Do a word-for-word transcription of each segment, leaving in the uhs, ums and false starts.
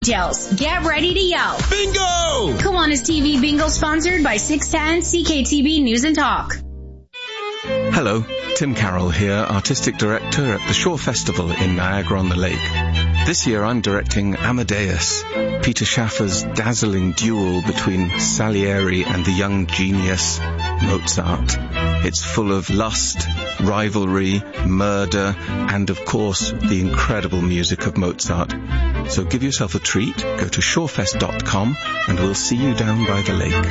Details. Get ready to yell. Bingo! Kiwanis T V Bingo sponsored by six ten C K T B News and Talk. Hello, Tim Carroll here, Artistic Director at the Shore Festival in Niagara-on-the-Lake. This year I'm directing Amadeus, Peter Schaffer's dazzling duel between Salieri and the young genius Mozart. It's full of lust, rivalry, murder, and of course the incredible music of Mozart. So give yourself a treat, go to shorefest dot com and we'll see you down by the lake.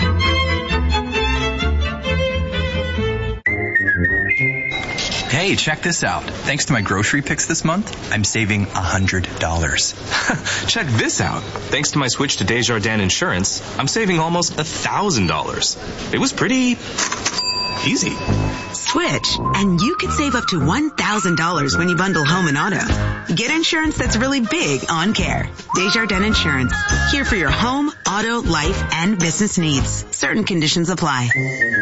Hey, check this out. Thanks to my grocery picks this month, I'm saving one hundred dollars. Check this out. Thanks to my switch to Desjardins Insurance, I'm saving almost one thousand dollars. It was pretty easy. Switch, and you could save up to one thousand dollars when you bundle home and auto. Get insurance that's really big on care. Desjardins Insurance. Here for your home, auto, life, and business needs. Certain conditions apply.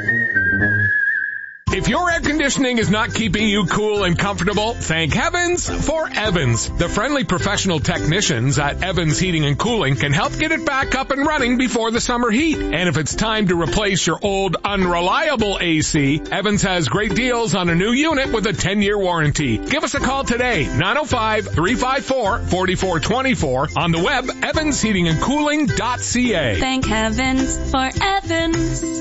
If your air conditioning is not keeping you cool and comfortable, thank heavens for Evans. The friendly professional technicians at Evans Heating and Cooling can help get it back up and running before the summer heat. And if it's time to replace your old unreliable A C, Evans has great deals on a new unit with a ten-year warranty. Give us a call today, nine oh five, three five four, four four two four, on the web, evans heating and cooling dot c a. Thank heavens for Evans.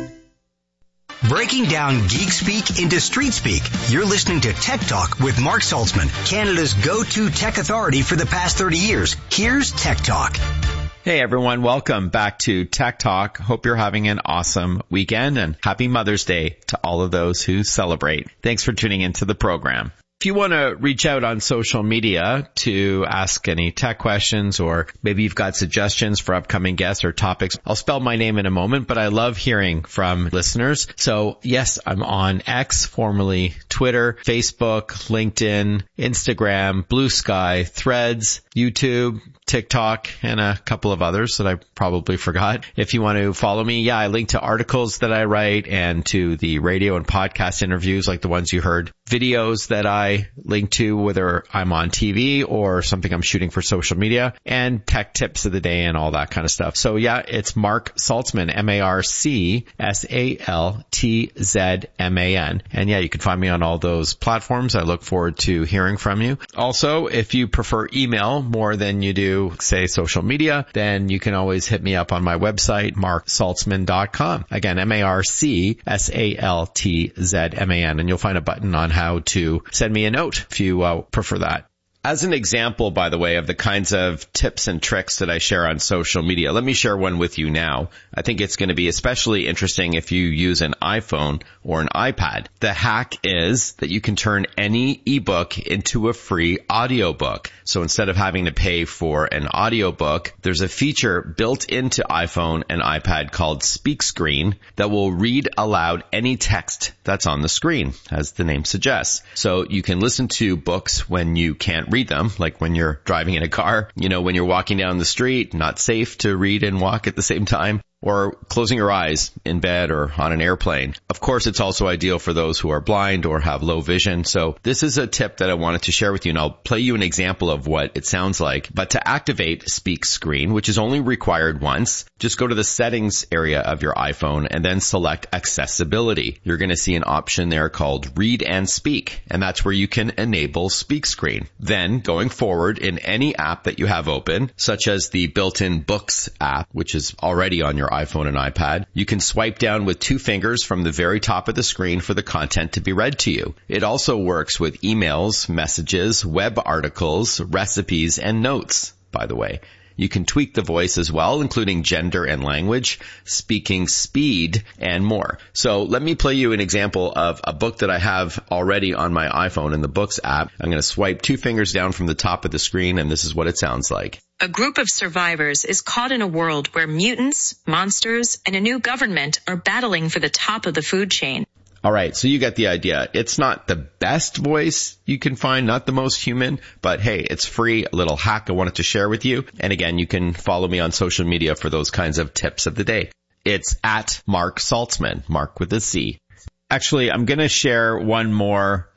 Breaking down geek speak into street speak. You're listening to Tech Talk with Mark Saltzman, Canada's go-to tech authority for the past thirty years. Here's Tech Talk. Hey everyone, welcome back to Tech Talk. Hope you're having an awesome weekend and happy Mother's Day to all of those who celebrate. Thanks for tuning into the program. If you want to reach out on social media to ask any tech questions, or maybe you've got suggestions for upcoming guests or topics, I'll spell my name in a moment, but I love hearing from listeners. So yes, I'm on X, formerly Twitter, Facebook, LinkedIn, Instagram, Blue Sky, Threads, YouTube, TikTok, and a couple of others that I probably forgot. If you want to follow me, yeah, I link to articles that I write and to the radio and podcast interviews like the ones you heard, videos that I link to, whether I'm on T V or something I'm shooting for social media, and tech tips of the day and all that kind of stuff. So yeah, it's Mark Saltzman, M A R C S A L T Z M A N. And yeah, you can find me on all those platforms. I look forward to hearing from you. Also, if you prefer email more than you do, say, social media, then you can always hit me up on my website, mark saltzman dot com. Again, M A R C S A L T Z M A N. And you'll find a button on how to send me a note if you uh, prefer that. As an example, by the way, of the kinds of tips and tricks that I share on social media, let me share one with you now. I think it's going to be especially interesting if you use an iPhone or an iPad. The hack is that you can turn any ebook into a free audiobook. So instead of having to pay for an audiobook, there's a feature built into iPhone and iPad called Speak Screen that will read aloud any text that's on the screen, as the name suggests. So you can listen to books when you can't read them, like when you're driving in a car, you know, when you're walking down the street, not safe to read and walk at the same time, or closing your eyes in bed or on an airplane. Of course, it's also ideal for those who are blind or have low vision. So this is a tip that I wanted to share with you, and I'll play you an example of what it sounds like. But to activate Speak Screen, which is only required once, just go to the settings area of your iPhone and then select accessibility. You're going to see an option there called Read and Speak, and that's where you can enable Speak Screen. Then going forward, in any app that you have open, such as the built-in Books app, which is already on your iPhone and iPad, you can swipe down with two fingers from the very top of the screen for the content to be read to you. It also works with emails, messages, web articles, recipes, and notes, by the way. You can tweak the voice as well, including gender and language, speaking speed, and more. So let me play you an example of a book that I have already on my iPhone in the Books app. I'm going to swipe two fingers down from the top of the screen, and this is what it sounds like. A group of survivors is caught in a world where mutants, monsters, and a new government are battling for the top of the food chain. All right, so you get the idea. It's not the best voice you can find, not the most human, but hey, it's free, a little hack I wanted to share with you. And again, you can follow me on social media for those kinds of tips of the day. It's at Mark Saltzman, Mark with a C. Actually, I'm going to share one more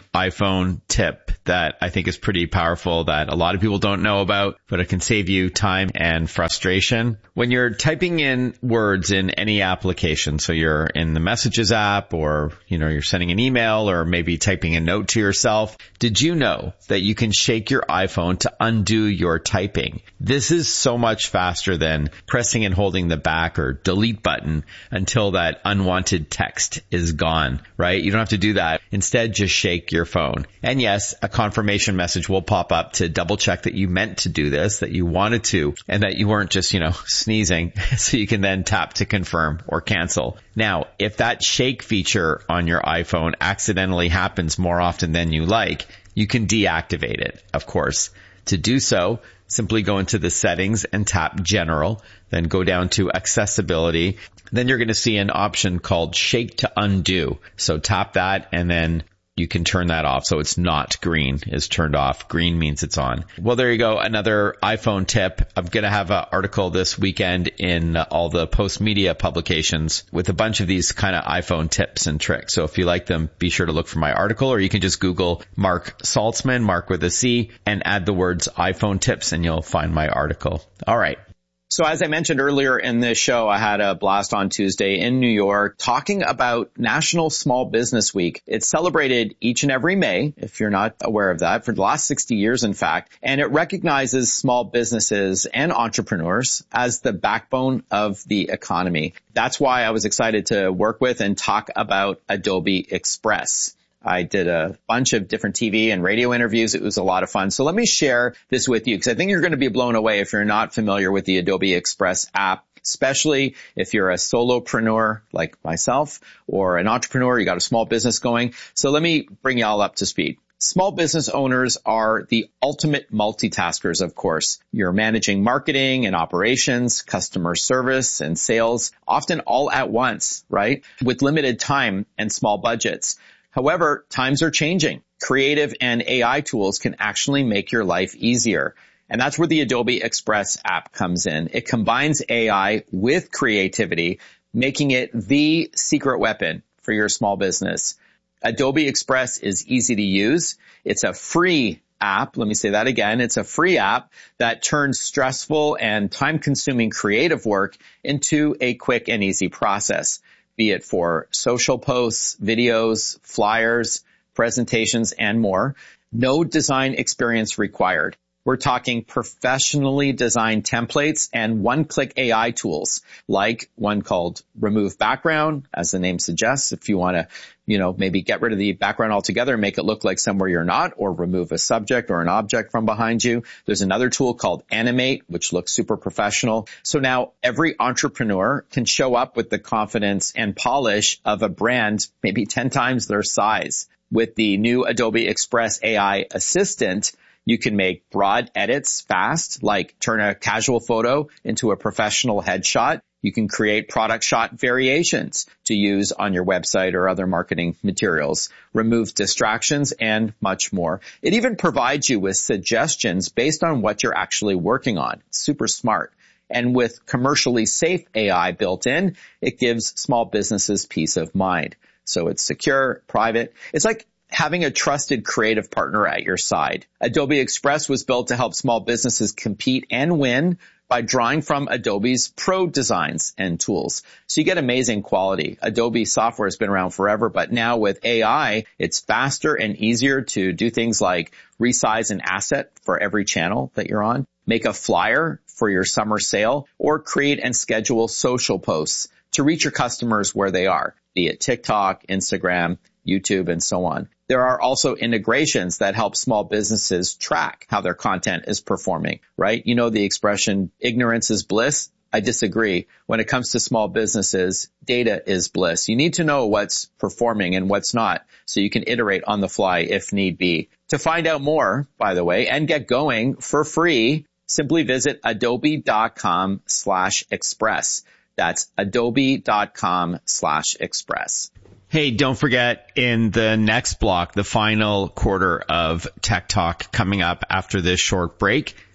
iPhone tip that I think is pretty powerful that a lot of people don't know about, but it can save you time and frustration. When you're typing in words in any application, so you're in the Messages app or, you know, you're sending an email or maybe typing a note to yourself, did you know that you can shake your iPhone to undo your typing? This is so much faster than pressing and holding the back or delete button until that unwanted text is gone, right? You don't have to do that. Instead, just shake your phone. And yes, a confirmation message will pop up to double check that you meant to do this, that you wanted to, and that you weren't just, you know, sneezing. So you can then tap to confirm or cancel. Now, if that shake feature on your iPhone accidentally happens more often than you like, you can deactivate it, of course. To do so, simply go into the settings and tap General, then go down to Accessibility. Then you're going to see an option called Shake to Undo. So tap that and then you can turn that off. So it's not green, is turned off. Green means it's on. Well, there you go. Another iPhone tip. I'm going to have an article this weekend in all the Post Media publications with a bunch of these kind of iPhone tips and tricks. So if you like them, be sure to look for my article, or you can just Google Mark Saltzman, Mark with a C, and add the words iPhone tips and you'll find my article. All right. So as I mentioned earlier in this show, I had a blast on Tuesday in New York talking about National Small Business Week. It's celebrated each and every May, if you're not aware of that, for the last sixty years, in fact. And it recognizes small businesses and entrepreneurs as the backbone of the economy. That's why I was excited to work with and talk about Adobe Express. I did a bunch of different T V and radio interviews. It was a lot of fun. So let me share this with you because I think you're going to be blown away if you're not familiar with the Adobe Express app, especially if you're a solopreneur like myself or an entrepreneur, you got a small business going. So let me bring you all up to speed. Small business owners are the ultimate multitaskers, of course. You're managing marketing and operations, customer service and sales, often all at once, right? With limited time and small budgets. However, times are changing. Creative and A I tools can actually make your life easier. And that's where the Adobe Express app comes in. It combines A I with creativity, making it the secret weapon for your small business. Adobe Express is easy to use. It's a free app. Let me say that again. It's a free app that turns stressful and time-consuming creative work into a quick and easy process. Be it for social posts, videos, flyers, presentations, and more. No design experience required. We're talking professionally designed templates and one-click A I tools, like one called Remove Background, as the name suggests, if you want to, you know, maybe get rid of the background altogether and make it look like somewhere you're not, or remove a subject or an object from behind you. There's another tool called Animate, which looks super professional. So now every entrepreneur can show up with the confidence and polish of a brand maybe ten times their size. With the new Adobe Express A I Assistant, you can make broad edits fast, like turn a casual photo into a professional headshot. You can create product shot variations to use on your website or other marketing materials, remove distractions, and much more. It even provides you with suggestions based on what you're actually working on. Super smart. And with commercially safe A I built in, it gives small businesses peace of mind. So it's secure, private. It's like having a trusted creative partner at your side. Adobe Express was built to help small businesses compete and win by drawing from Adobe's pro designs and tools. So you get amazing quality. Adobe software has been around forever, but now with A I, it's faster and easier to do things like resize an asset for every channel that you're on, make a flyer for your summer sale, or create and schedule social posts to reach your customers where they are, be it TikTok, Instagram, YouTube, and so on. There are also integrations that help small businesses track how their content is performing, right? You know the expression, ignorance is bliss? I disagree. When it comes to small businesses, data is bliss. You need to know what's performing and what's not, so you can iterate on the fly if need be. To find out more, by the way, and get going for free, simply visit adobe.com slash express. That's adobe.com slash express. Hey, don't forget, in the next block, the final quarter of Tech Talk coming up after this short break,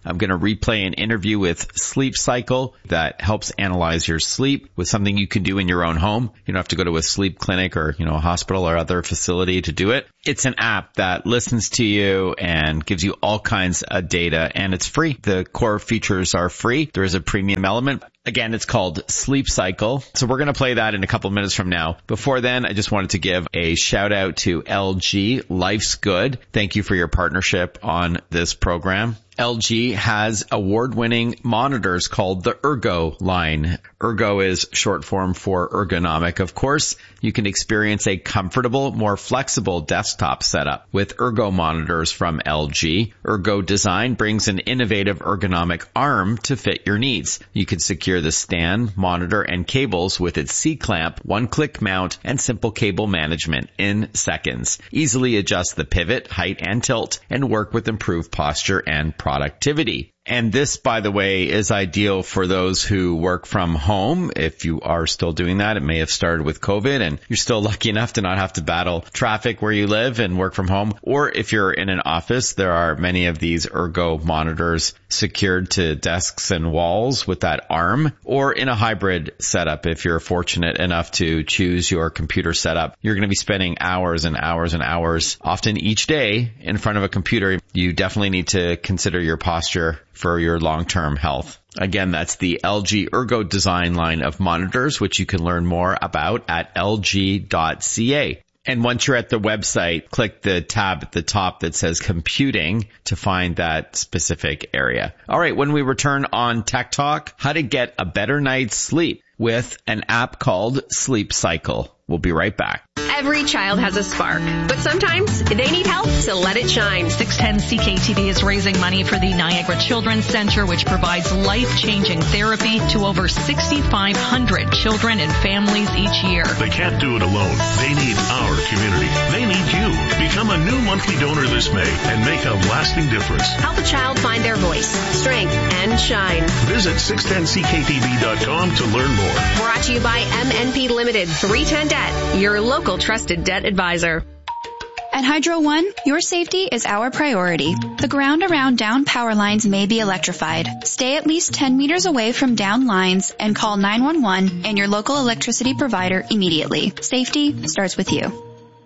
I'm going to replay an interview with Sleep Cycle that helps analyze your sleep with something you can do in your own home. You don't have to go to a sleep clinic or, you know, a hospital or other facility to do it. It's an app that listens to you and gives you all kinds of data, and it's free. The core features are free. There is a premium element. Again, it's called Sleep Cycle. So we're going to play that in a couple of minutes from now. Before then, I just wanted to give a shout out to L G. Life's Good. Thank you for your partnership on this program. L G has award-winning monitors called the Ergo line. Ergo is short form for ergonomic, of course. You can experience a comfortable, more flexible desktop setup with Ergo monitors from L G. Ergo Design brings an innovative ergonomic arm to fit your needs. You can secure the stand, monitor, and cables with its C-clamp, one-click mount, and simple cable management in seconds. Easily adjust the pivot, height, and tilt, and work with improved posture and productivity. And this, by the way, is ideal for those who work from home. If you are still doing that, it may have started with COVID and you're still lucky enough to not have to battle traffic where you live and work from home. Or if you're in an office, there are many of these Ergo monitors secured to desks and walls with that arm. Or in a hybrid setup, if you're fortunate enough to choose your computer setup, you're going to be spending hours and hours and hours, often each day, in front of a computer. You definitely need to consider your posture for your long-term health. Again, that's the L G Ergo Design line of monitors, which you can learn more about at L G dot C A. And once you're at the website, click the tab at the top that says computing to find that specific area. All right, when we return on Tech Talk, how to get a better night's sleep with an app called Sleep Cycle. We'll be right back. Every child has a spark, but sometimes they need help to let it shine. six ten C K T V is raising money for the Niagara Children's Center, which provides life-changing therapy to over sixty-five hundred children and families each year. They can't do it alone. They need our community. They need you. Become a new monthly donor this May and make a lasting difference. Help a child find their voice, strength, and shine. Visit six ten C K T V dot com to learn more. Brought to you by M N P Limited, three ten Debt, your local trusted debt advisor. At Hydro One, your safety is our priority. The ground around down power lines may be electrified. Stay at least ten meters away from down lines and call nine one one and your local electricity provider immediately. Safety starts with you.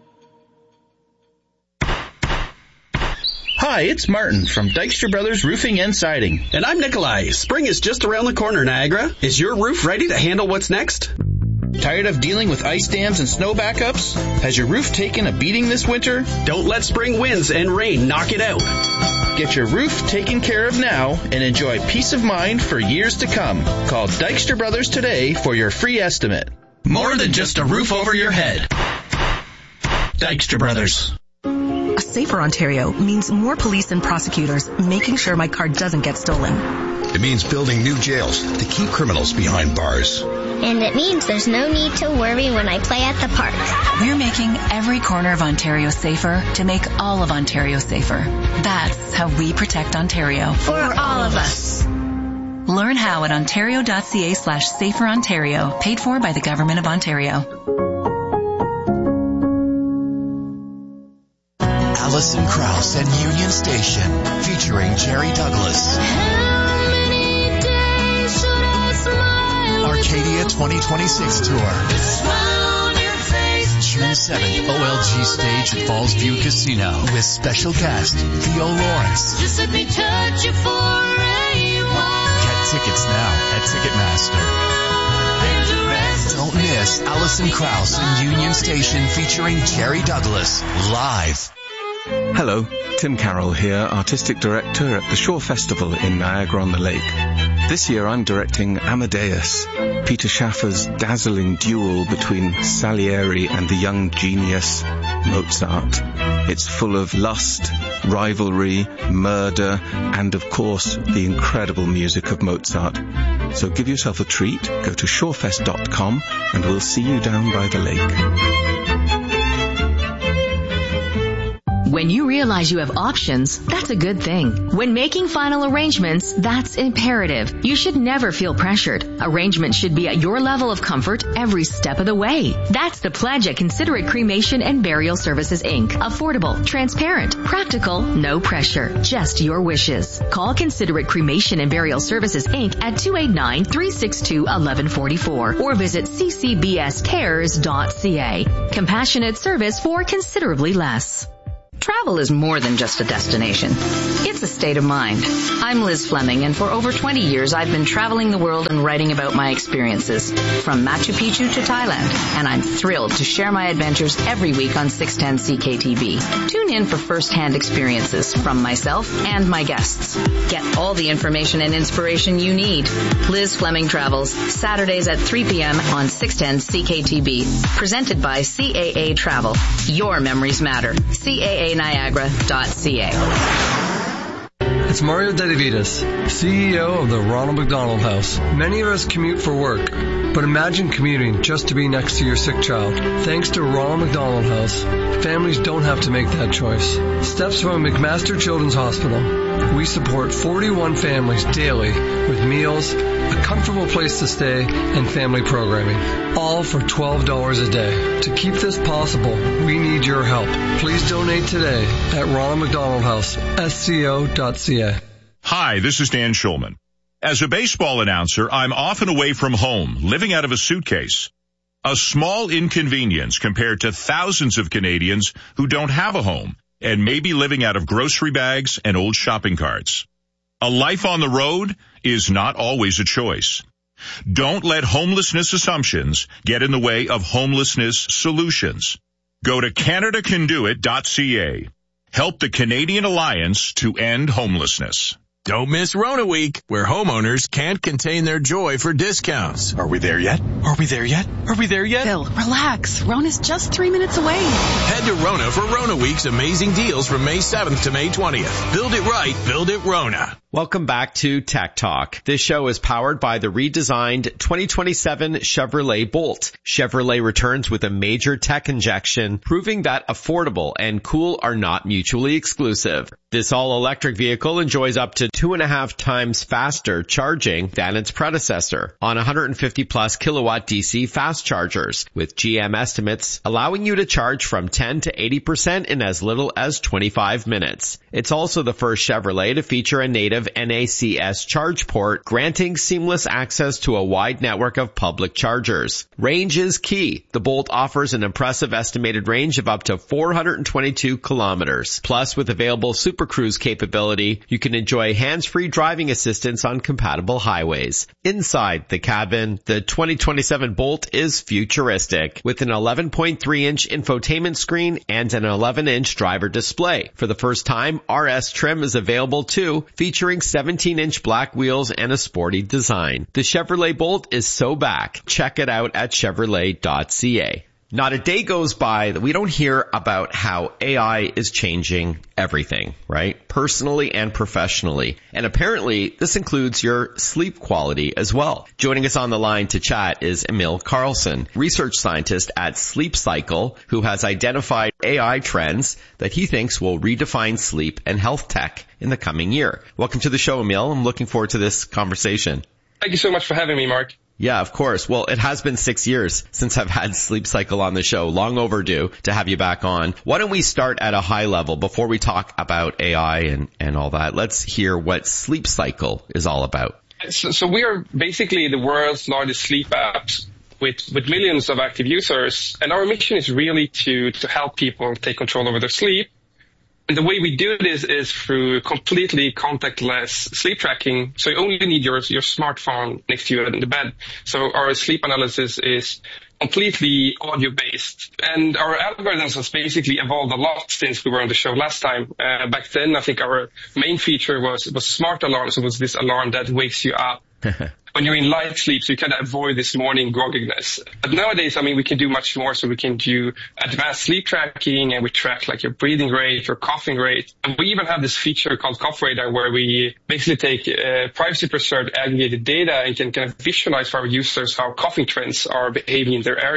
Hi, it's Martin from Dykstra Brothers Roofing and Siding. And I'm Nikolai. Spring is just around the corner, Niagara. Is your roof ready to handle what's next? Tired of dealing with ice dams and snow backups? Has your roof taken a beating this winter? Don't let spring winds and rain knock it out. Get your roof taken care of now and enjoy peace of mind for years to come. Call Dykstra Brothers today for your free estimate. More than just a roof over your head. Dykstra Brothers. A safer Ontario means more police and prosecutors making sure my car doesn't get stolen. It means building new jails to keep criminals behind bars. And it means there's no need to worry when I play at the park. We're making every corner of Ontario safer to make all of Ontario safer. That's how we protect Ontario. For, For all of us. Learn how at ontario.ca slash safer Ontario. Paid for by the Government of Ontario. Alison Krauss and Union Station, featuring Jerry Douglas. Arcadia twenty twenty-six Tour. June seventh, O L G stage at Falls View Casino with special guest Theo Lawrence. Just let me touch you for a while. Get tickets now at Ticketmaster. Don't miss Alison Krauss and Union Station featuring Jerry Douglas live. Hello, Tim Carroll here, Artistic Director at the Shore Festival in Niagara-on-the-Lake. This year I'm directing Amadeus, Peter Schaffer's dazzling duel between Salieri and the young genius Mozart. It's full of lust, rivalry, murder, and of course the incredible music of Mozart. So give yourself a treat, go to shorefest dot com and we'll see you down by the lake. When you realize you have options, that's a good thing. When making final arrangements, that's imperative. You should never feel pressured. Arrangements should be at your level of comfort every step of the way. That's the pledge at Considerate Cremation and Burial Services, Incorporated. Affordable, transparent, practical, no pressure, just your wishes. Call Considerate Cremation and Burial Services, Incorporated at two eight nine, three six two, one one four four or visit c c b s cares dot c a. Compassionate service for considerably less. Travel is more than just a destination. It's a state of mind. I'm Liz Fleming, and for over twenty years I've been traveling the world and writing about my experiences, from Machu Picchu to Thailand, and I'm thrilled to share my adventures every week on six ten C K T V. Tune in for first-hand experiences from myself and my guests. Get all the information and inspiration you need. Liz Fleming Travels, Saturdays at three p.m. on six ten C K T V. Presented by C A A Travel. Your memories matter. C A A Niagara dot C A. It's Mario Dedivitas, C E O of the Ronald McDonald House. Many of us commute for work, but imagine commuting just to be next to your sick child. Thanks to Ronald McDonald House, families don't have to make that choice. Steps from McMaster Children's Hospital. We support forty-one families daily with meals, a comfortable place to stay, and family programming, all for twelve dollars a day. To keep this possible, we need your help. Please donate today at Ronald McDonald House, S C O dot C A. Hi, this is Dan Schulman. As a baseball announcer, I'm often away from home, living out of a suitcase. A small inconvenience compared to thousands of Canadians who don't have a home and may be living out of grocery bags and old shopping carts. A life on the road is not always a choice. Don't let homelessness assumptions get in the way of homelessness solutions. Go to Canada Can Do It dot C A. Help the Canadian Alliance to End Homelessness. Don't miss Rona Week, where homeowners can't contain their joy for discounts. Are we there yet? Are we there yet? Are we there yet? Phil, relax. Rona's just three minutes away. Head to Rona for Rona Week's amazing deals from May seventh to May twentieth. Build it right. Build it Rona. Welcome back to Tech Talk. This show is powered by the redesigned twenty twenty-seven Chevrolet Bolt. Chevrolet returns with a major tech injection, proving that affordable and cool are not mutually exclusive. This all-electric vehicle enjoys up to two and a half times faster charging than its predecessor on one hundred fifty plus kilowatt D C fast chargers, with G M estimates allowing you to charge from ten to eighty percent in as little as twenty-five minutes. It's also the first Chevrolet to feature a native N A C S charge port, granting seamless access to a wide network of public chargers. Range is key. The Bolt offers an impressive estimated range of up to four hundred twenty-two kilometers. Plus, with available Super Cruise capability, you can enjoy hands-free driving assistance on compatible highways. Inside the cabin, the twenty twenty-seven Bolt is futuristic, with an eleven point three inch infotainment screen and an eleven inch driver display. For the first time, R S trim is available too, featuring seventeen inch black wheels and a sporty design. The Chevrolet Bolt is so back. Check it out at Chevrolet dot C A. Not a day goes by that we don't hear about how A I is changing everything, right? Personally and professionally. And apparently this includes your sleep quality as well. Joining us on the line to chat is Emil Carlson, research scientist at Sleep Cycle, who has identified A I trends that he thinks will redefine sleep and health tech in the coming year. Welcome to the show, Emil. I'm looking forward to this conversation. Thank you so much for having me, Mark. Yeah, of course. Well, it has been six years since I've had Sleep Cycle on the show. Long overdue to have you back on. Why don't we start at a high level before we talk about A I and, and all that? Let's hear what Sleep Cycle is all about. So, so we are basically the world's largest sleep apps with, with millions of active users. And our mission is really to, to help people take control over their sleep. And the way we do this is through completely contactless sleep tracking. So you only need your, your smartphone next to you in the bed. So our sleep analysis is completely audio-based. And our algorithms has basically evolved a lot since we were on the show last time. Uh, back then, I think our main feature was, was smart alarms. So it was this alarm that wakes you up when you're in light sleep, so you kind of avoid this morning grogginess. But nowadays, I mean, we can do much more. So we can do advanced sleep tracking, and we track like your breathing rate, your coughing rate. And we even have this feature called Cough Radar, where we basically take uh, privacy-preserved aggregated data and can kind of visualize for our users how coughing trends are behaving in their area.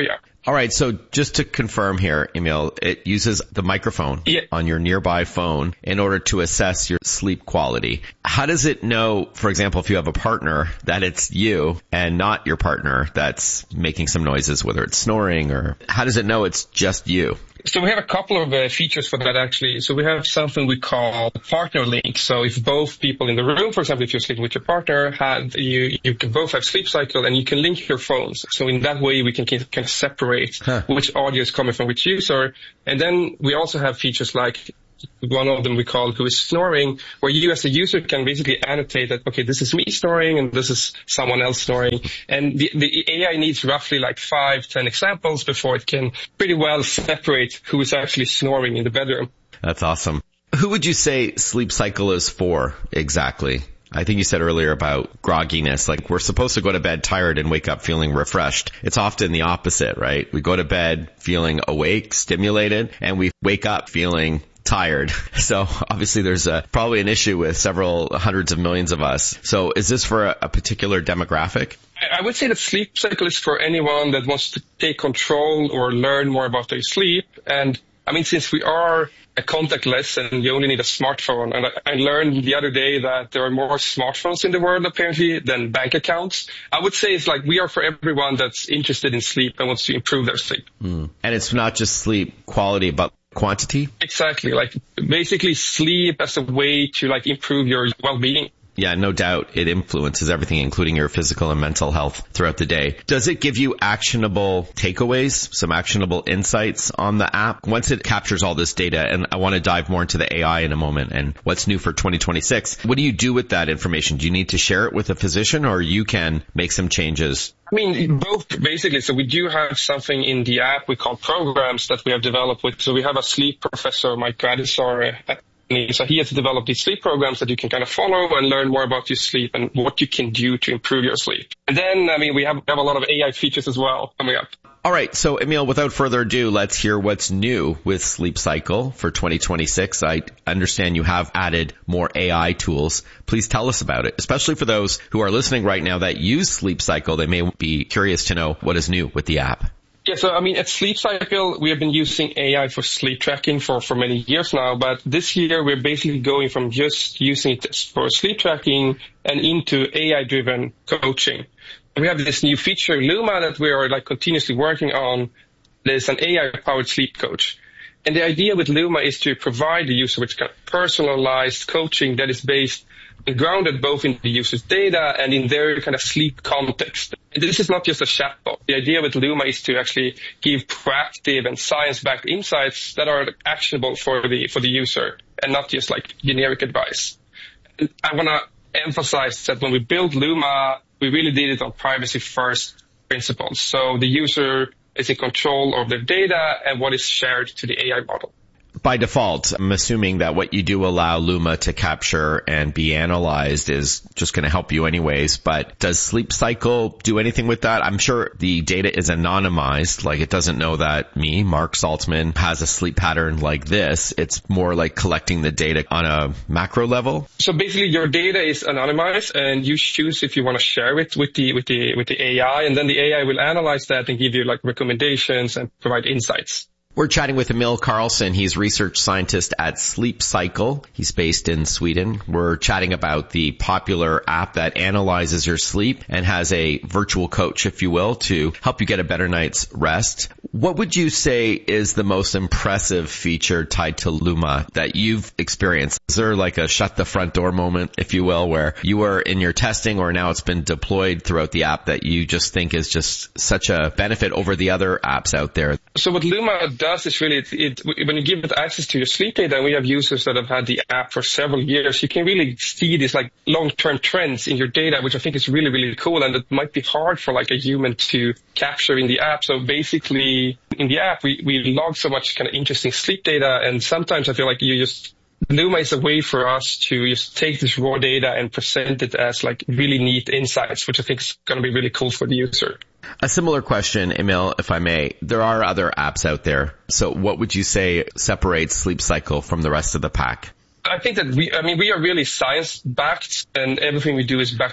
All right. So just to confirm here, Emil, it uses the microphone yeah. on your nearby phone in order to assess your sleep quality. How does it know, for example, if you have a partner, that it's you and not your partner that's making some noises, whether it's snoring, or how does it know it's just you? So we have a couple of uh, features for that, actually. So we have something we call partner link. So if both people in the room, for example, if you're sleeping with your partner, had you you can both have sleep cycle, and you can link your phones. So in that way, we can kind of separate huh. which audio is coming from which user. And then we also have features like one of them we call Who is Snoring, where you as a user can basically annotate that, okay, this is me snoring and this is someone else snoring. And the, the A I needs roughly like five, ten examples before it can pretty well separate who is actually snoring in the bedroom. That's awesome. Who would you say Sleep Cycle is for exactly? I think you said earlier about grogginess, like we're supposed to go to bed tired and wake up feeling refreshed. It's often the opposite, right? We go to bed feeling awake, stimulated, and we wake up feeling tired. So obviously there's a, probably an issue with several hundreds of millions of us. So is this for a, a particular demographic? I would say that Sleep Cycle is for anyone that wants to take control or learn more about their sleep. And I mean, since we are a contactless and you only need a smartphone, and I, I learned the other day that there are more smartphones in the world apparently than bank accounts. I would say it's like we are for everyone that's interested in sleep and wants to improve their sleep. Mm. And it's not just sleep quality, but quantity? Exactly. Like basically sleep as a way to like improve your well-being. Yeah, no doubt it influences everything, including your physical and mental health throughout the day. Does it give you actionable takeaways, some actionable insights on the app? Once it captures all this data, and I want to dive more into the A I in a moment and what's new for twenty twenty-six, what do you do with that information? Do you need to share it with a physician, or you can make some changes? I mean, both basically. So we do have something in the app we call programs that we have developed with. So we have a sleep professor, Mike Gradisar, at So he has developed these sleep programs that you can kind of follow and learn more about your sleep and what you can do to improve your sleep. And then, I mean, we have, we have a lot of A I features as well coming up. All right. So, Emil, without further ado, let's hear what's new with Sleep Cycle for twenty twenty-six. I understand you have added more A I tools. Please tell us about it, especially for those who are listening right now that use Sleep Cycle. They may be curious to know what is new with the app. Yeah, so I mean, at Sleep Cycle, we have been using A I for sleep tracking for, for many years now, but this year we're basically going from just using it for sleep tracking and into A I-driven coaching. We have this new feature, Luma, that we are like continuously working on. There's an A I-powered sleep coach. And the idea with Luma is to provide the user with kind of personalized coaching that is based and grounded both in the user's data and in their kind of sleep context. This is not just a chatbot. The idea with Luma is to actually give proactive and science-backed insights that are actionable for the for the user and not just like generic advice. And I want to emphasize that when we built Luma, we really did it on privacy-first principles. So the user is in control of their data and what is shared to the A I model. By default, I'm assuming that what you do allow Luma to capture and be analyzed is just going to help you anyways. But does Sleep Cycle do anything with that? I'm sure the data is anonymized. Like it doesn't know that me, Mark Saltzman, has a sleep pattern like this. It's more like collecting the data on a macro level. So basically your data is anonymized and you choose if you want to share it with the, with the, with the A I. And then the A I will analyze that and give you like recommendations and provide insights. We're chatting with Emil Karlsson. He's research scientist at Sleep Cycle. He's based in Sweden. We're chatting about the popular app that analyzes your sleep and has a virtual coach, if you will, to help you get a better night's rest. What would you say is the most impressive feature tied to Luma that you've experienced? Is there like a shut the front door moment, if you will, where you were in your testing or now it's been deployed throughout the app that you just think is just such a benefit over the other apps out there? So what Luma does is really, it, it, when you give it access to your sleep data, and we have users that have had the app for several years, you can really see these like long-term trends in your data, which I think is really, really cool, and it might be hard for like a human to capture in the app. So basically, in the app, we, we log so much kind of interesting sleep data, and sometimes I feel like you just, Luma is a way for us to just take this raw data and present it as like really neat insights, which I think is going to be really cool for the user. A similar question, Emil, if I may. There are other apps out there. So what would you say separates Sleep Cycle from the rest of the pack? I think that we, I mean, we are really science-backed, and everything we do is backed by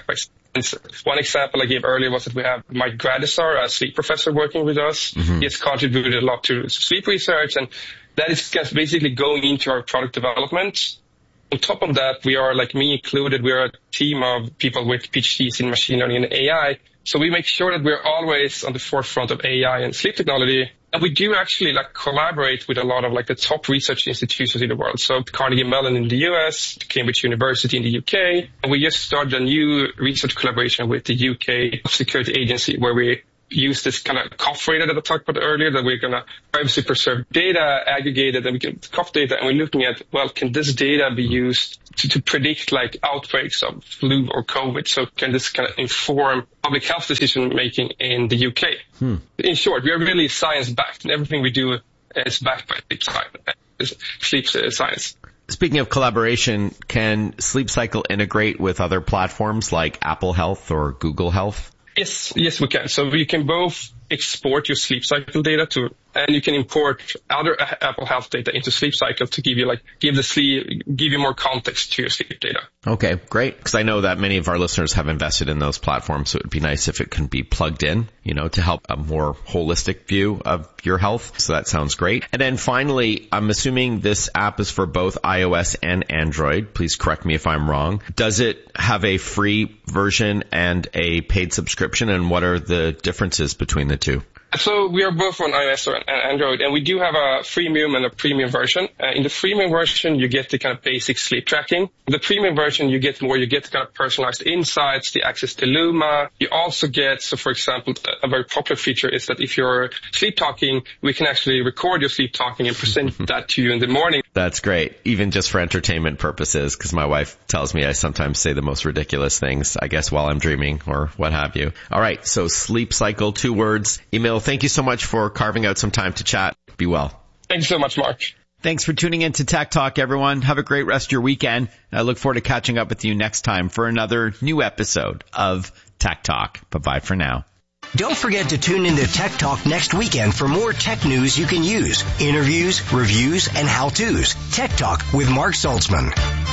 And so one example I gave earlier was that we have Mike Gradisar, a sleep professor, working with us. Mm-hmm. He has contributed a lot to sleep research, and that is basically going into our product development. On top of that, we are, like me included, we are a team of people with PhDs in machine learning and A I. So we make sure that we're always on the forefront of A I and sleep technology. And we do actually like collaborate with a lot of like the top research institutions in the world. So Carnegie Mellon in the U S, Cambridge University in the U K. And we just started a new research collaboration with the U K Security Agency where we use this kind of cough radar that I talked about earlier, that we're going to privacy preserve data, aggregated, and we can cough data, and we're looking at, well, can this data be used to, to predict like outbreaks of flu or COVID? So can this kind of inform public health decision making in the U K? Hmm. In short, we are really science backed, and everything we do is backed by sleep science. Sleep science. Speaking of collaboration, can Sleep Cycle integrate with other platforms like Apple Health or Google Health? Yes, yes, we can. So we can both export your Sleep Cycle data to, and you can import other Apple Health data into Sleep Cycle to give you like, give the sleep, give you more context to your sleep data. Okay, great. Because I know that many of our listeners have invested in those platforms, so it would be nice if it can be plugged in, you know, to help a more holistic view of your health. So that sounds great. And then finally, I'm assuming this app is for both iOS and Android. Please correct me if I'm wrong. Does it have a free version and a paid subscription, and what are the differences between the two? So we are both on iOS and Android, and we do have a freemium and a premium version. Uh, in the freemium version, you get the kind of basic sleep tracking. In the premium version, you get more. You get the kind of personalized insights, the access to Luma. You also get, so for example, a very popular feature is that if you're sleep talking, we can actually record your sleep talking and present that to you in the morning. That's great, even just for entertainment purposes, because my wife tells me I sometimes say the most ridiculous things, I guess, while I'm dreaming or what have you. All right, so Sleep Cycle, two words. Emil, thank you so much for carving out some time to chat. Be well. Thanks so much, Mark. Thanks for tuning in to Tech Talk, everyone. Have a great rest of your weekend. I look forward to catching up with you next time for another new episode of Tech Talk. Bye-bye for now. Don't forget to tune into Tech Talk next weekend for more tech news you can use, interviews, reviews, and how-tos. Tech Talk with Mark Saltzman.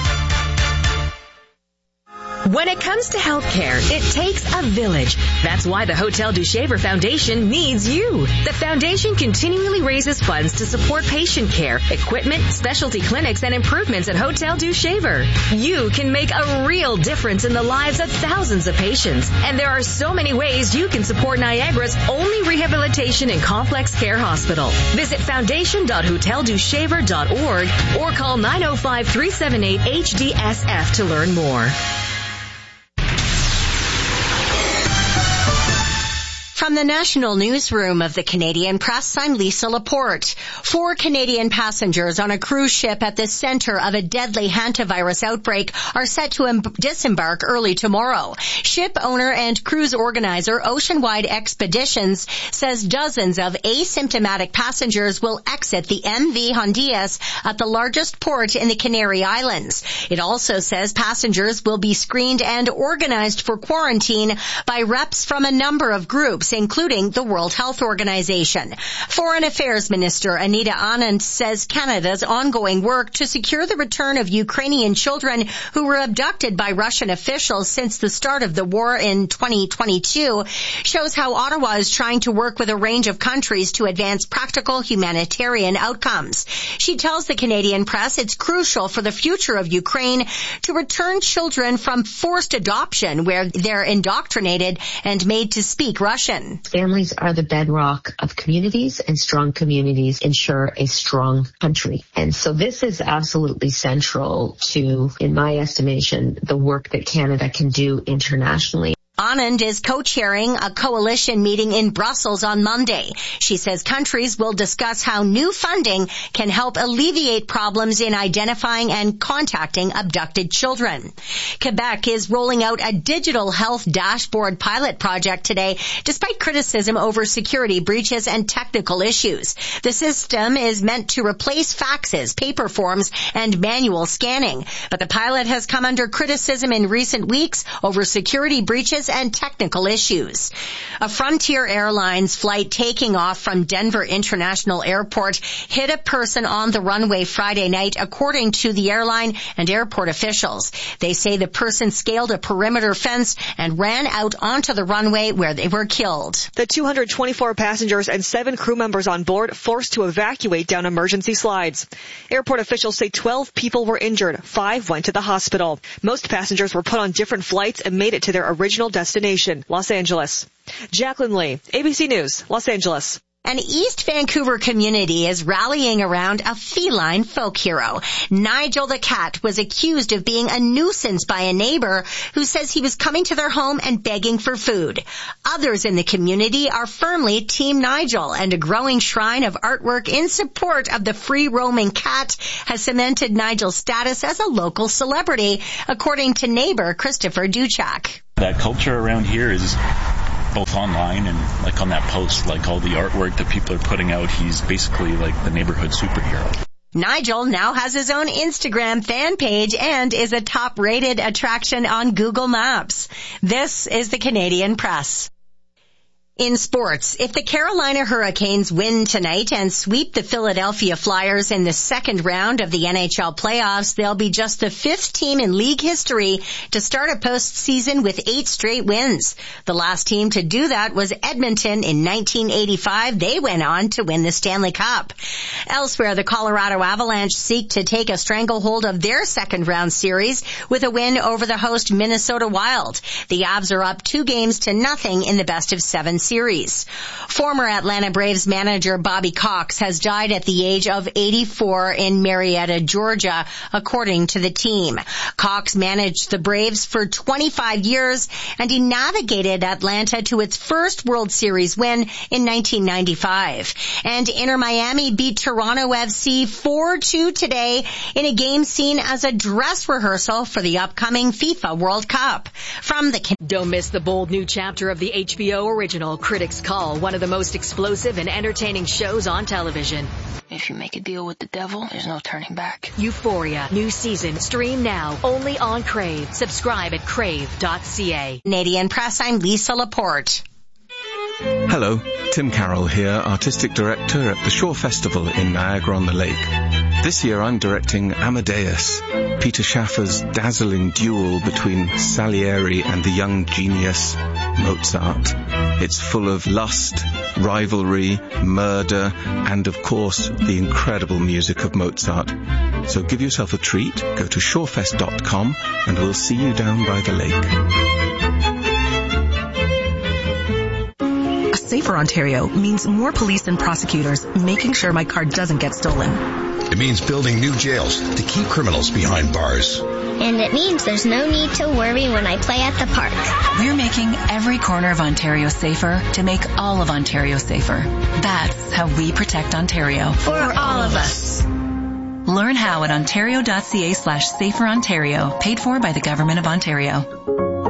When it comes to healthcare, it takes a village. That's why the Hotel du Shaver Foundation needs you. The foundation continually raises funds to support patient care, equipment, specialty clinics, and improvements at Hotel du Shaver. You can make a real difference in the lives of thousands of patients. And there are so many ways you can support Niagara's only rehabilitation and complex care hospital. Visit foundation dot hotel du shaver dot org or call nine oh five, three seven eight, H D S F to learn more. From the National Newsroom of the Canadian Press, I'm Lisa Laporte. Four Canadian passengers on a cruise ship at the center of a deadly hantavirus outbreak are set to em- disembark early tomorrow. Ship owner and cruise organizer Oceanwide Expeditions says dozens of asymptomatic passengers will exit the M V Hondias at the largest port in the Canary Islands. It also says passengers will be screened and organized for quarantine by reps from a number of groups, including the World Health Organization. Foreign Affairs Minister Anita Anand says Canada's ongoing work to secure the return of Ukrainian children who were abducted by Russian officials since the start of the war in twenty twenty-two shows how Ottawa is trying to work with a range of countries to advance practical humanitarian outcomes. She tells the Canadian Press it's crucial for the future of Ukraine to return children from forced adoption where they're indoctrinated and made to speak Russian. Families are the bedrock of communities, and strong communities ensure a strong country. And so this is absolutely central to, in my estimation, the work that Canada can do internationally. Anand is co-chairing a coalition meeting in Brussels on Monday. She says countries will discuss how new funding can help alleviate problems in identifying and contacting abducted children. Quebec is rolling out a digital health dashboard pilot project today, despite criticism over security breaches and technical issues. The system is meant to replace faxes, paper forms, and manual scanning. But the pilot has come under criticism in recent weeks over security breaches challenges and technical issues. A Frontier Airlines flight taking off from Denver International Airport hit a person on the runway Friday night, according to the airline and airport officials. They say the person scaled a perimeter fence and ran out onto the runway where they were killed. The two hundred twenty-four passengers and seven crew members on board forced to evacuate down emergency slides. Airport officials say twelve people were injured. Five went to the hospital. Most passengers were put on different flights and made it to their original destination, Los Angeles. Jacqueline Lee, A B C News, Los Angeles. An East Vancouver community is rallying around a feline folk hero. Nigel the cat was accused of being a nuisance by a neighbor who says he was coming to their home and begging for food. Others in the community are firmly Team Nigel, and a growing shrine of artwork in support of the free-roaming cat has cemented Nigel's status as a local celebrity, according to neighbor Christopher Duchak. That culture around here is both online and like on that post, like all the artwork that people are putting out, he's basically like the neighborhood superhero. Nigel now has his own Instagram fan page and is a top-rated attraction on Google Maps. This is the Canadian Press. In sports, if the Carolina Hurricanes win tonight and sweep the Philadelphia Flyers in the second round of the N H L playoffs, they'll be just the fifth team in league history to start a postseason with eight straight wins. The last team to do that was Edmonton in nineteen eighty-five. They went on to win the Stanley Cup. Elsewhere, the Colorado Avalanche seek to take a stranglehold of their second round series with a win over the host Minnesota Wild. The Avs are up two games to nothing in the best of seven series. Former Atlanta Braves manager Bobby Cox has died at the age of eighty-four in Marietta, Georgia, according to the team. Cox managed the Braves for twenty-five years, and he navigated Atlanta to its first World Series win in nineteen ninety-five. And Inter Miami beat Toronto F C four two today in a game seen as a dress rehearsal for the upcoming FIFA World Cup. From the Don't miss the bold new chapter of the H B O original Critics Call, one of the most explosive and entertaining shows on television. If you make a deal with the devil, there's no turning back. Euphoria, new season, stream now, only on Crave. Subscribe at crave dot c a. Canadian Press, I'm Lisa Laporte. Hello, Tim Carroll here, Artistic Director at the Shore Festival in Niagara-on-the-Lake. This year I'm directing Amadeus, Peter Schaffer's dazzling duel between Salieri and the young genius Mozart. It's full of lust, rivalry, murder, and of course the incredible music of Mozart. So give yourself a treat, go to shorefest dot com and we'll see you down by the lake. Safer Ontario means more police and prosecutors making sure my car doesn't get stolen. It means building new jails to keep criminals behind bars. And it means there's no need to worry when I play at the park. We're making every corner of Ontario safer to make all of Ontario safer. That's how we protect Ontario. For all of us. Learn how at ontario.ca slash safer Ontario, paid for by the Government of Ontario.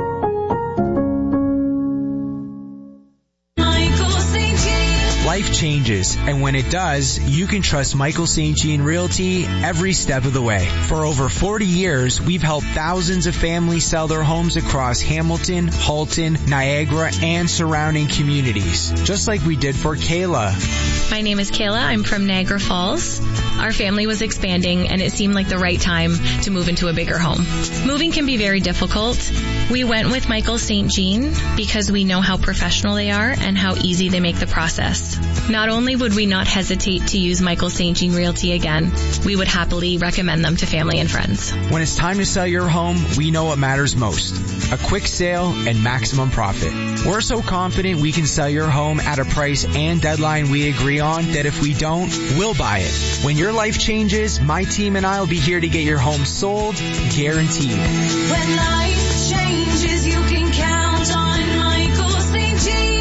Life changes, and when it does, you can trust Michael Saint Jean Realty every step of the way. For over forty years, we've helped thousands of families sell their homes across Hamilton, Halton, Niagara, and surrounding communities, just like we did for Kayla. My name is Kayla. I'm from Niagara Falls. Our family was expanding, and it seemed like the right time to move into a bigger home. Moving can be very difficult. We went with Michael Saint Jean because we know how professional they are and how easy they make the process. Not only would we not hesitate to use Michael Saint Jean Realty again, we would happily recommend them to family and friends. When it's time to sell your home, we know what matters most. A quick sale and maximum profit. We're so confident we can sell your home at a price and deadline we agree on that if we don't, we'll buy it. When your life changes, my team and I will be here to get your home sold, guaranteed. When life changes, you can count on Michael Saint Jean.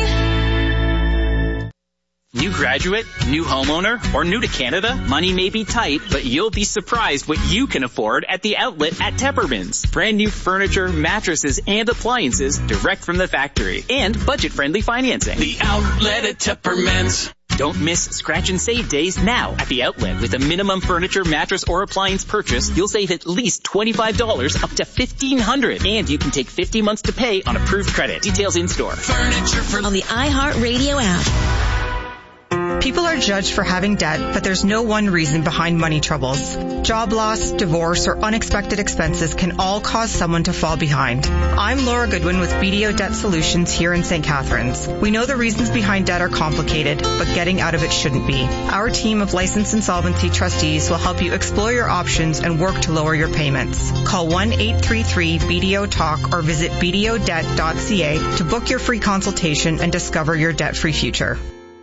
New graduate, new homeowner, or new to Canada? Money may be tight, but you'll be surprised what you can afford at the outlet at Tepperman's. Brand new furniture, mattresses, and appliances direct from the factory. And budget-friendly financing. The outlet at Tepperman's. Don't miss scratch and save days now at the outlet. With a minimum furniture, mattress, or appliance purchase, you'll save at least twenty-five dollars up to fifteen hundred dollars. And you can take fifty months to pay on approved credit. Details in store. Furniture for on the iHeartRadio app. People are judged for having debt, but there's no one reason behind money troubles. Job loss, divorce, or unexpected expenses can all cause someone to fall behind. I'm Laura Goodwin with B D O Debt Solutions here in Saint Catharines. We know the reasons behind debt are complicated, but getting out of it shouldn't be. Our team of licensed insolvency trustees will help you explore your options and work to lower your payments. Call one eight three three B D O talk or visit b d o debt dot c a to book your free consultation and discover your debt-free future.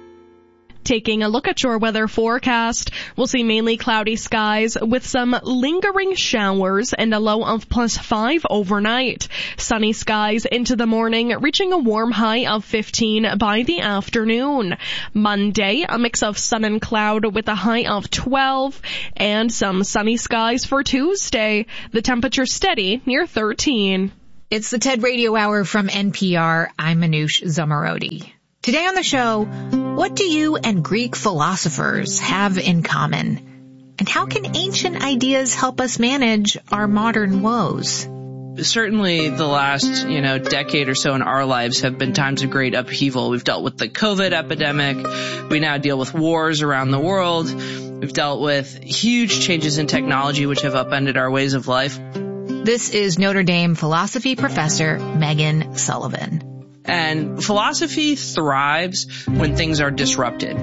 Taking a look at your weather forecast, we'll see mainly cloudy skies with some lingering showers and a low of plus five overnight. Sunny skies into the morning, reaching a warm high of fifteen by the afternoon. Monday, a mix of sun and cloud with a high of twelve, and some sunny skies for Tuesday. The temperature steady near thirteen. It's the TED Radio Hour from N P R. I'm Manoush Zomorodi. Today on the show, what do you and Greek philosophers have in common? And how can ancient ideas help us manage our modern woes? Certainly the last, you know, decade or so in our lives have been times of great upheaval. We've dealt with the COVID epidemic. We now deal with wars around the world. We've dealt with huge changes in technology which have upended our ways of life. This is Notre Dame philosophy professor Megan Sullivan. And philosophy thrives when things are disrupted.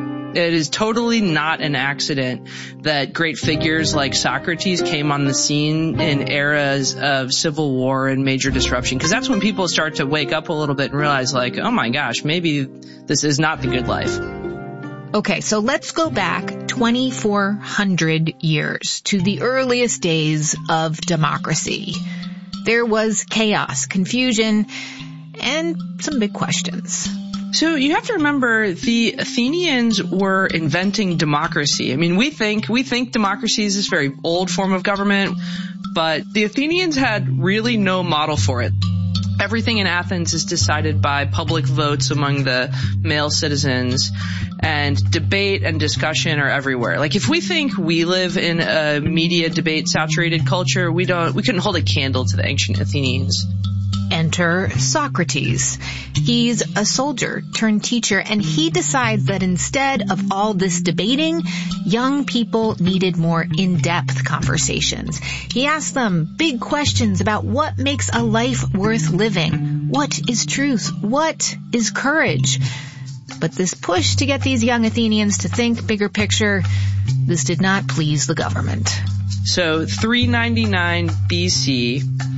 It is totally not an accident that great figures like Socrates came on the scene in eras of civil war and major disruption, because that's when people start to wake up a little bit and realize, like, oh my gosh, maybe this is not the good life. Okay, so let's go back twenty-four hundred years to the earliest days of democracy. There was chaos, confusion, and some big questions. So you have to remember the Athenians were inventing democracy. I mean, we think, we think democracy is this very old form of government, but the Athenians had really no model for it. Everything in Athens is decided by public votes among the male citizens, and debate and discussion are everywhere. Like, if we think we live in a media debate saturated culture, we don't, we couldn't hold a candle to the ancient Athenians. Enter Socrates. He's a soldier turned teacher, and he decides that instead of all this debating, young people needed more in-depth conversations. He asked them big questions about what makes a life worth living. What is truth? What is courage? But this push to get these young Athenians to think bigger picture, this did not please the government. So three ninety-nine B C,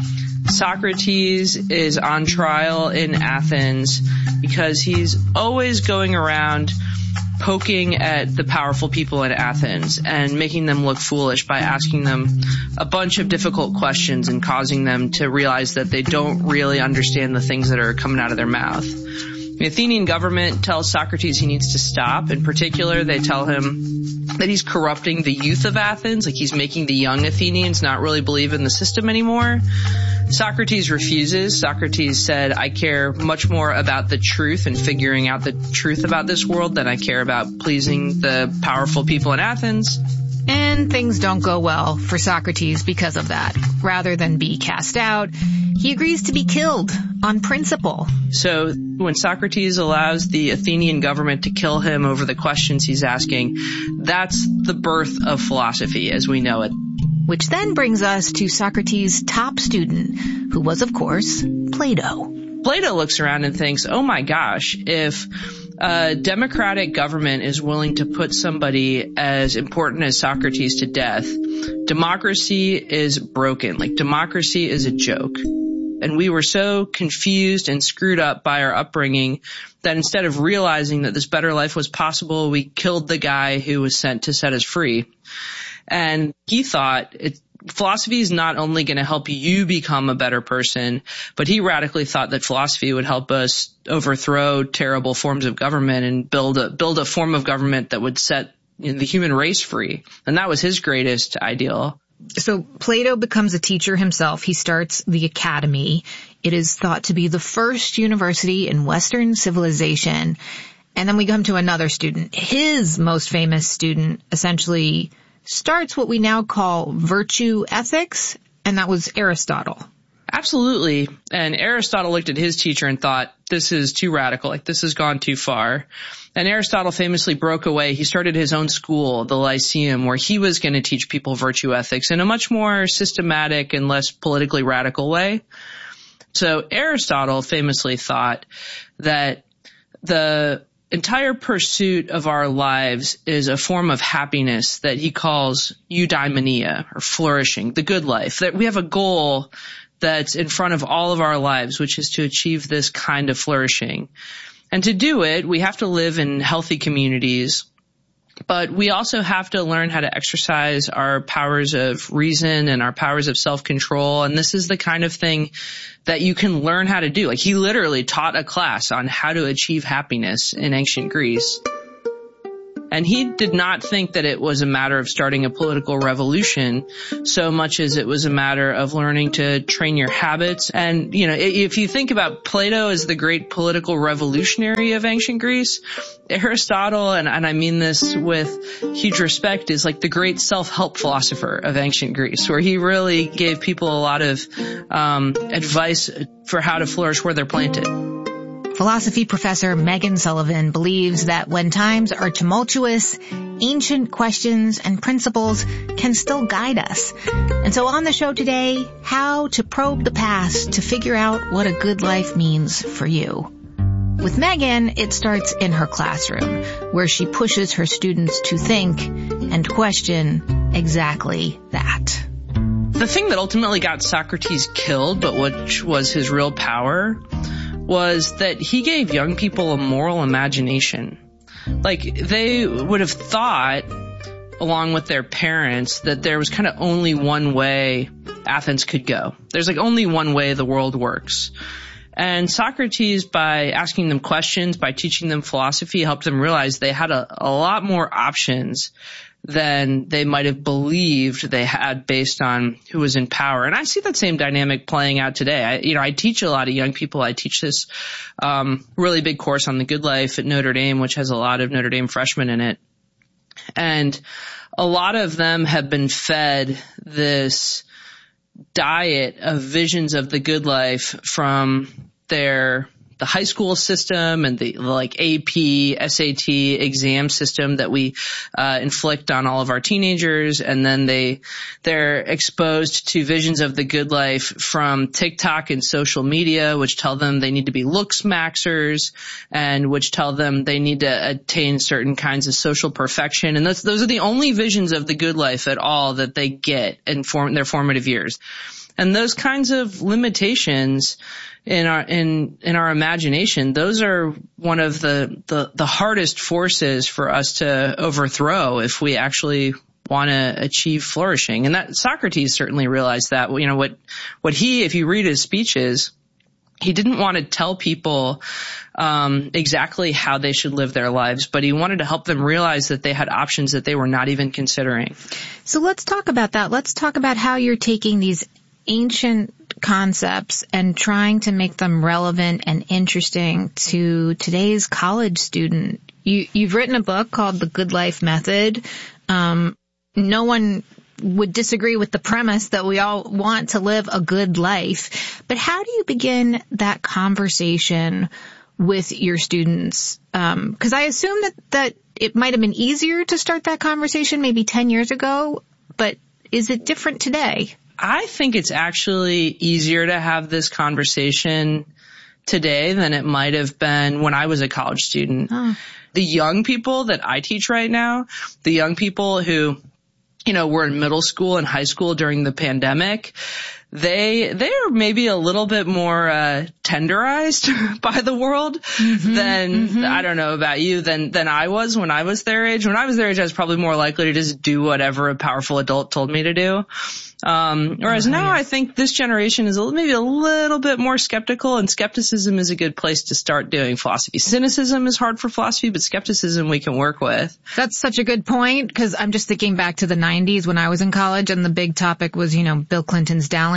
Socrates is on trial in Athens because he's always going around poking at the powerful people in Athens and making them look foolish by asking them a bunch of difficult questions and causing them to realize that they don't really understand the things that are coming out of their mouth. The Athenian government tells Socrates he needs to stop. In particular, they tell him that he's corrupting the youth of Athens, like he's making the young Athenians not really believe in the system anymore. Socrates refuses. Socrates said, I care much more about the truth and figuring out the truth about this world than I care about pleasing the powerful people in Athens. And things don't go well for Socrates because of that. Rather than be cast out, he agrees to be killed on principle. So when Socrates allows the Athenian government to kill him over the questions he's asking, that's the birth of philosophy as we know it. Which then brings us to Socrates' top student, who was, of course, Plato. Plato looks around and thinks, oh my gosh, if a democratic government is willing to put somebody as important as Socrates to death, democracy is broken. Like, democracy is a joke. And we were so confused and screwed up by our upbringing that instead of realizing that this better life was possible, we killed the guy who was sent to set us free. And he thought it, philosophy is not only going to help you become a better person, but he radically thought that philosophy would help us overthrow terrible forms of government and build a, build a form of government that would set, you know, the human race free. And that was his greatest ideal. So Plato becomes a teacher himself. He starts the academy. It is thought to be the first university in Western civilization. And then we come to another student. His most famous student essentially starts what we now call virtue ethics, and that was Aristotle. Absolutely. And Aristotle looked at his teacher and thought, this is too radical, like this has gone too far. And Aristotle famously broke away. He started his own school, the Lyceum, where he was going to teach people virtue ethics in a much more systematic and less politically radical way. So Aristotle famously thought that the entire pursuit of our lives is a form of happiness that he calls eudaimonia, or flourishing, the good life, that we have a goal that's in front of all of our lives, which is to achieve this kind of flourishing. And to do it, we have to live in healthy communities, but we also have to learn how to exercise our powers of reason and our powers of self-control. And this is the kind of thing that you can learn how to do. Like, he literally taught a class on how to achieve happiness in ancient Greece. And he did not think that it was a matter of starting a political revolution so much as it was a matter of learning to train your habits. And, you know, if you think about Plato as the great political revolutionary of ancient Greece, Aristotle, and, and I mean this with huge respect, is like the great self-help philosopher of ancient Greece, where he really gave people a lot of um, advice for how to flourish where they're planted. Philosophy professor Megan Sullivan believes that when times are tumultuous, ancient questions and principles can still guide us. And so on the show today, how to probe the past to figure out what a good life means for you. With Megan, it starts in her classroom, where she pushes her students to think and question exactly that. The thing that ultimately got Socrates killed, but which was his real power, was that he gave young people a moral imagination. Like, they would have thought, along with their parents, that there was kind of only one way Athens could go. There's like only one way the world works. And Socrates, by asking them questions, by teaching them philosophy, helped them realize they had a, a lot more options than they might have believed they had based on who was in power. And I see that same dynamic playing out today. I, you know, I teach a lot of young people. I teach this um, really big course on the good life at Notre Dame, which has a lot of Notre Dame freshmen in it. And a lot of them have been fed this diet of visions of the good life from their the high school system and the like A P, S A T exam system that we uh, inflict on all of our teenagers, and then they they're exposed to visions of the good life from TikTok and social media, which tell them they need to be looks maxers and which tell them they need to attain certain kinds of social perfection. And those those are the only visions of the good life at all that they get in form, their formative years. And those kinds of limitations in our in in our imagination, those are one of the, the, the hardest forces for us to overthrow if we actually want to achieve flourishing. And that Socrates certainly realized that. You know, what what he, if you read his speeches, he didn't want to tell people um exactly how they should live their lives, but he wanted to help them realize that they had options that they were not even considering. So let's talk about that. Let's talk about how you're taking these ancient concepts and trying to make them relevant and interesting to today's college student. You, you've written a book called The Good Life Method. Um, no one would disagree with the premise that we all want to live a good life. But how do you begin that conversation with your students? Um, 'cause I assume that, that it might have been easier to start that conversation maybe ten years ago, but is it different today? I think it's actually easier to have this conversation today than it might have been when I was a college student. Oh. The young people that I teach right now, the young people who, you know, were in middle school and high school during the pandemic, they they are maybe a little bit more uh tenderized by the world mm-hmm, than mm-hmm. I don't know about you than than I was when I was their age. When I was their age, I was probably more likely to just do whatever a powerful adult told me to do. Um, whereas oh, now yes. I think this generation is a, maybe a little bit more skeptical, and skepticism is a good place to start doing philosophy. Cynicism is hard for philosophy, but skepticism we can work with. That's such a good point, because I'm just thinking back to the nineties when I was in college, and the big topic was, you know, Bill Clinton's dalliance.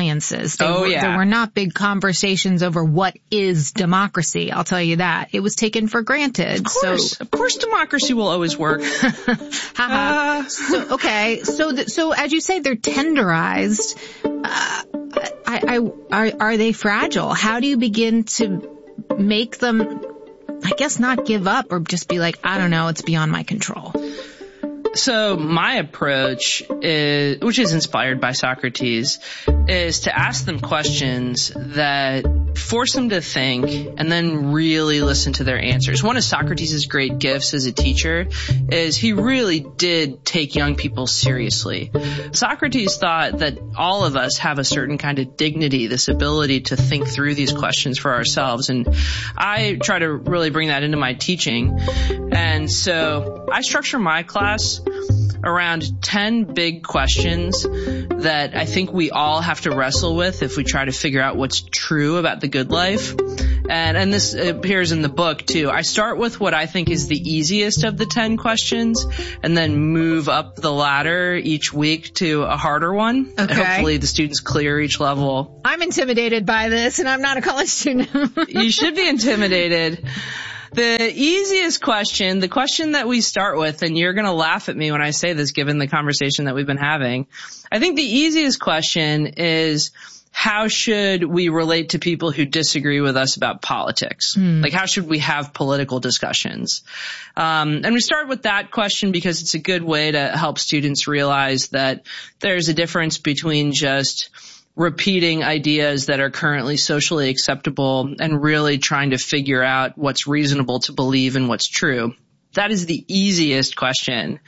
sciences. They oh, were, yeah. There were not big conversations over what is democracy. I'll tell you that. It was taken for granted. Of course. So, of course democracy will always work. Haha. uh, so, okay. So, th- so as you say, they're tenderized. Uh, I, I, are, are they fragile? How do you begin to make them, I guess, not give up or just be like, I don't know, it's beyond my control? So my approach is, which is inspired by Socrates, is to ask them questions that force them to think and then really listen to their answers. One of Socrates' great gifts as a teacher is he really did take young people seriously. Socrates thought that all of us have a certain kind of dignity, this ability to think through these questions for ourselves. And I try to really bring that into my teaching. And so I structure my class around ten big questions that I think we all have to wrestle with if we try to figure out what's true about the good life. And, and this appears in the book too. I start with what I think is the easiest of the ten questions and then move up the ladder each week to a harder one. Okay. And hopefully the students clear each level. I'm intimidated by this and I'm not a college student. You should be intimidated. The easiest question, the question that we start with, and you're going to laugh at me when I say this given the conversation that we've been having. I think the easiest question is, how should we relate to people who disagree with us about politics? Hmm. Like, how should we have political discussions? Um, and we start with that question because it's a good way to help students realize that there's a difference between just repeating ideas that are currently socially acceptable and really trying to figure out what's reasonable to believe and what's true. That is the easiest question.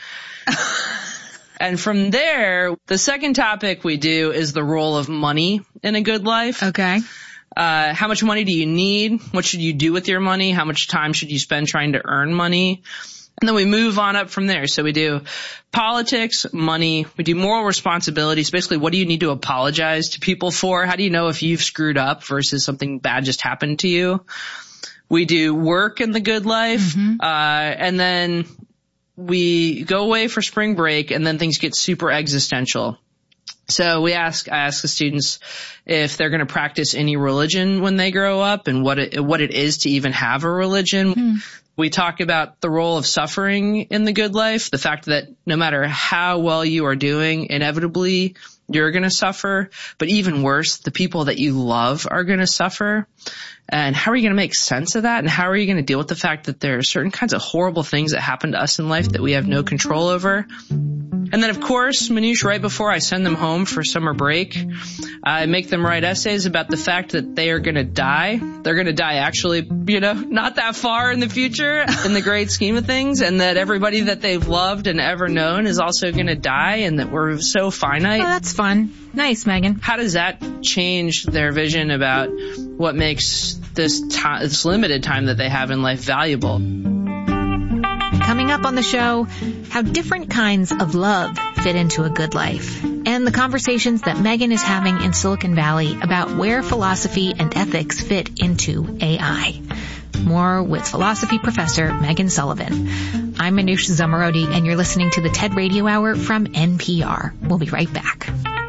And from there, the second topic we do is the role of money in a good life. Okay. Uh, how much money do you need? What should you do with your money? How much time should you spend trying to earn money? And then we move on up from there. So we do politics, money, we do moral responsibilities. Basically, what do you need to apologize to people for? How do you know if you've screwed up versus something bad just happened to you? We do work in the good life. Mm-hmm. Uh, and then we go away for spring break and then things get super existential. So we ask, I ask the students if they're going to practice any religion when they grow up and what it, what it is to even have a religion. Mm. We talk about the role of suffering in the good life, the fact that no matter how well you are doing, inevitably you're going to suffer. But even worse, the people that you love are going to suffer. And how are you going to make sense of that? And how are you going to deal with the fact that there are certain kinds of horrible things that happen to us in life that we have no control over? And then, of course, Manoush, right before I send them home for summer break, I make them write essays about the fact that they are going to die. They're going to die actually, you know, not that far in the future in the great scheme of things, and that everybody that they've loved and ever known is also going to die, and that we're so finite. Oh, that's fun. Nice, Megan. How does that change their vision about what makes this time, this limited time that they have in life valuable? Coming up on the show, how different kinds of love fit into a good life, and the conversations that Megan is having in Silicon Valley about where philosophy and ethics fit into A I. More with philosophy professor Megan Sullivan. I'm Manoush Zomorodi, and you're listening to the TED Radio Hour from N P R. We'll be right back.